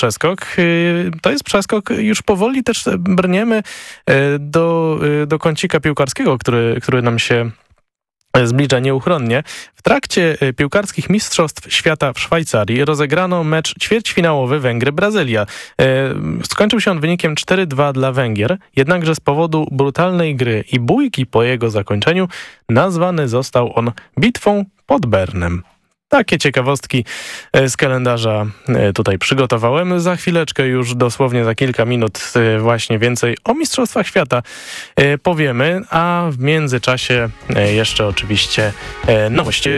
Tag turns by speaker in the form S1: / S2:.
S1: przeskok. To jest przeskok, już powoli też brniemy do kącika piłkarskiego, który nam się zbliża nieuchronnie. W trakcie piłkarskich mistrzostw świata w Szwajcarii rozegrano mecz ćwierćfinałowy Węgry-Brazylia. Skończył się on wynikiem 4-2 dla Węgier, jednakże z powodu brutalnej gry i bójki po jego zakończeniu nazwany został on Bitwą pod Bernem. Takie ciekawostki z kalendarza tutaj przygotowałem. Za chwileczkę, już dosłownie za kilka minut właśnie więcej o Mistrzostwach Świata powiemy, a w międzyczasie jeszcze oczywiście nowości.